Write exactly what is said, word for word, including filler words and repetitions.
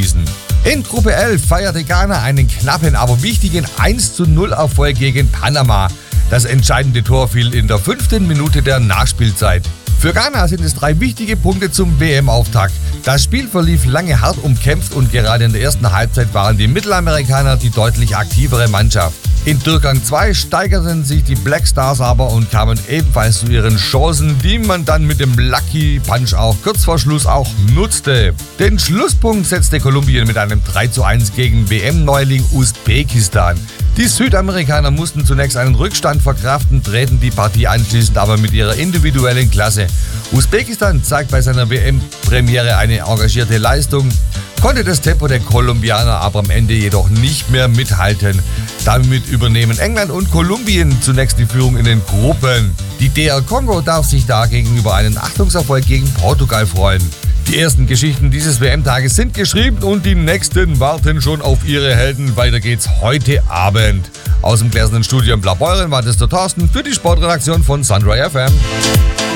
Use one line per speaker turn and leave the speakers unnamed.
schießen. In Gruppe elf feierte Ghana einen knappen, aber wichtigen eins zu null Erfolg gegen Panama. Das entscheidende Tor fiel in der fünften Minute der Nachspielzeit. Für Ghana sind es drei wichtige Punkte zum W M-Auftakt. Das Spiel verlief lange hart umkämpft und gerade in der ersten Halbzeit waren die Mittelamerikaner die deutlich aktivere Mannschaft. In Durchgang zwei steigerten sich die Black Stars aber und kamen ebenfalls zu ihren Chancen, die man dann mit dem Lucky Punch auch kurz vor Schluss auch nutzte. Den Schlusspunkt setzte Kolumbien mit einem drei zu eins gegen W M-Neuling Usbekistan. Die Südamerikaner mussten zunächst einen Rückstand verkraften, drehten die Partie anschließend aber mit ihrer individuellen Klasse. Usbekistan zeigt bei seiner W M-Premiere eine engagierte Leistung, konnte das Tempo der Kolumbianer aber am Ende jedoch nicht mehr mithalten. Damit übernehmen England und Kolumbien zunächst die Führung in den Gruppen. Die D R Kongo darf sich dagegen über einen Achtungserfolg gegen Portugal freuen. Die ersten Geschichten dieses W M-Tages sind geschrieben und die nächsten warten schon auf ihre Helden. Weiter geht's heute Abend. Aus dem gläsernen Studio in Blaubeuren war das der Thorsten für die Sportredaktion von Sunray F M.